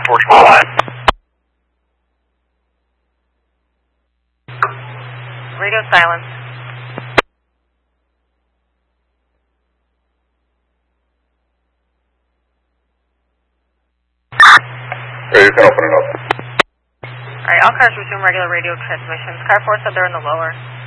425. Radio silence. Okay, you can open it up. Alright, all cars resume regular radio transmissions. Car 4 said they're in the lower.